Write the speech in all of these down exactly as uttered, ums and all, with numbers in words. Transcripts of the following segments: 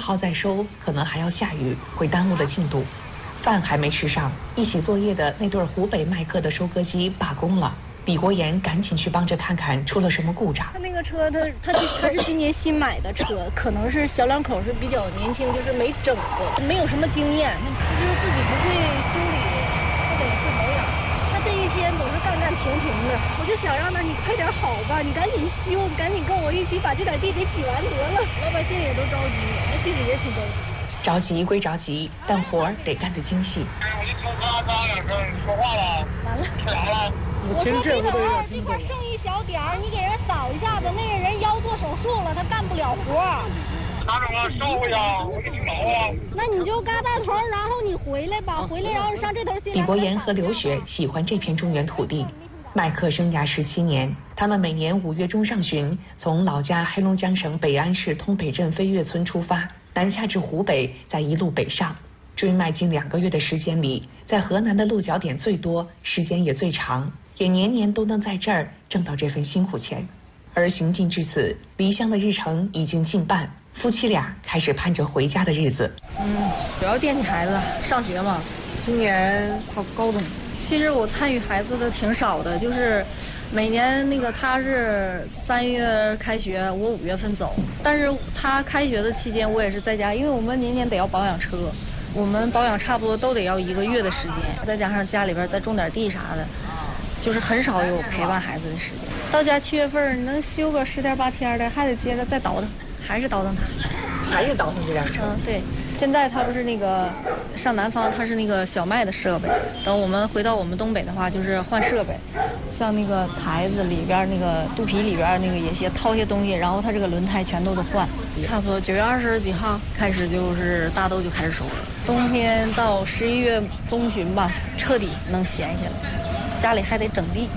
号再收，可能还要下雨，会耽误了进度。饭还没吃上，一起作业的那对湖北麦克的收割机罢工了。李国岩赶紧去帮着看看出了什么故障。 他那个车，他他他是今年新买的车，可能是小两口是比较年轻，就是没整过，没有什么经验，他就是自己不会修理，不懂治保养。他这一天总是干干停停的，我就想让他你快点好吧，你赶紧修，赶紧跟我一起把这点地给洗完得了。老百姓也都着急，那心里也挺着急。 着急归着急，但活儿得干得精细。 哎，我一说话张两声，你说话了？ 完了， 吃完了。 我说这头二这块剩一小点儿，你给人扫一下子，那个人腰做手术了，他干不了活。 哪种啊？收回去啊！我给你挠啊！ 那你就嘎大头，然后你回来吧，回来然后上这头进来。 李国岩和刘雪喜欢这片中原土地。麦克生涯十七年，他们每年五月中上旬从老家黑龙江省北安市通北镇飞跃村出发，南下至湖北，再一路北上。追麦近两个月的时间里，在河南的落脚点最多，时间也最长，也年年都能在这儿挣到这份辛苦钱。而行进至此，离乡的日程已经近半，夫妻俩开始盼着回家的日子。 嗯，主要惦记孩子上学嘛，今年考高中。其实我参与孩子的挺少的，就是每年那个他是三月开学，我五月份走，但是他开学的期间我也是在家，因为我们年年得要保养车，我们保养差不多都得要一个月的时间，再加上家里边再种点地啥的，就是很少有陪伴孩子的时间。到家七月份能休个十天八天的，还得接着再倒腾，还是倒腾他， 还是倒腾这辆车。 嗯，对。现在他不是那个上南方，他是那个小麦的设备。等我们回到我们东北的话，就是换设备，像那个台子里边那个肚皮里边那个也些掏些东西，然后它这个轮胎全都得换。差不多九月二十几号开始就是大豆就开始收了，冬天到十一月中旬吧，彻底能闲下来。家里还得整地，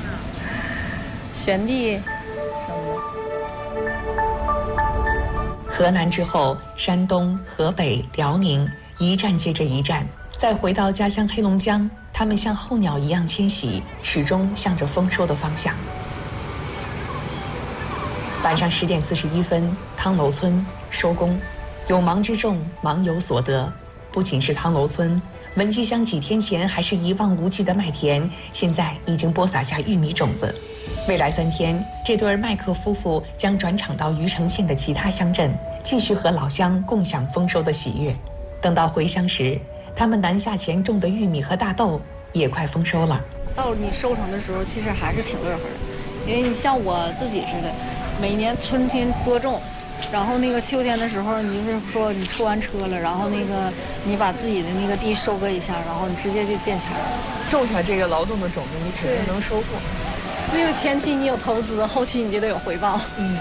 选地什么的。 河南之后，山东、河北、辽宁，一站接着一站。再回到家乡黑龙江，他们像候鸟一样迁徙，始终向着丰收的方向。晚上十点四十一分，汤楼村收工。有忙之众，忙有所得。不仅是汤楼村，文集乡几天前还是一望无际的麦田，现在已经播撒下玉米种子。未来三天，这对麦克夫妇将转场到余城县的其他乡镇，继续和老乡共享丰收的喜悦。等到回乡时，他们南下前种的玉米和大豆也快丰收了。 到你收成的时候，其实还是挺乐呵的，因为你像我自己似的，每年春天播种，然后那个秋天的时候，你就是说你出完车了，然后那个你把自己的那个地收割一下，然后你直接就见钱了。 种下这个劳动的种子，你肯定能收获。 因为前期你有投资，后期你就得有回报。 嗯。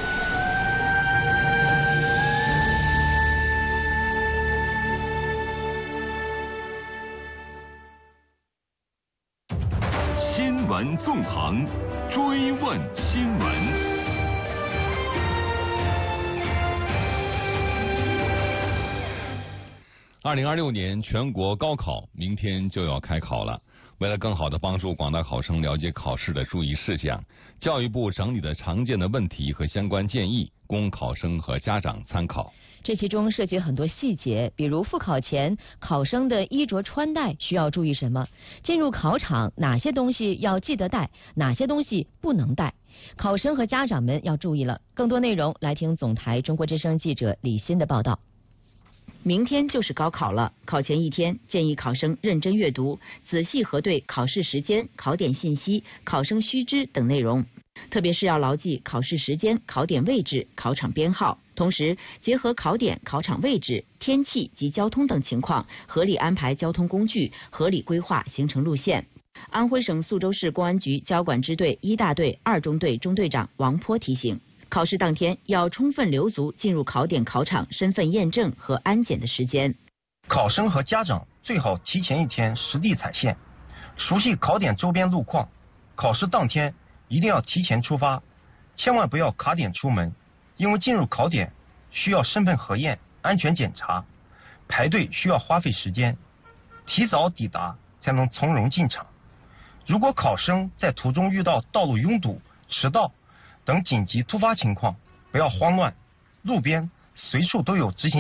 新闻纵横，追问新闻。二零二六年全国高考明天就要开考了。为了更好地帮助广大考生了解考试的注意事项，教育部整理了常见的问题和相关建议，供考生和家长参考。 这其中涉及很多细节，比如复考前考生的衣着穿戴需要注意什么，进入考场哪些东西要记得带，哪些东西不能带，考生和家长们要注意了。更多内容来听总台中国之声记者李欣的报道。明天就是高考了，考前一天建议考生认真阅读，仔细核对考试时间、考点信息、考生须知等内容，特别是要牢记考试时间、考点位置、考场编号，同时结合考点、考场位置、天气及交通等情况，合理安排交通工具，合理规划行程路线。安徽省宿州市公安局交管支队一大队二中队中队长王波提醒，考试当天要充分留足进入考点考场身份验证和安检的时间。 考生和家长最好提前一天实地踩线，熟悉考点周边路况。考试当天一定要提前出发，千万不要卡点出门，因为进入考点需要身份核验、安全检查，排队需要花费时间，提早抵达才能从容进场。如果考生在途中遇到道路拥堵、迟到等紧急突发情况，不要慌乱，路边随处都有执行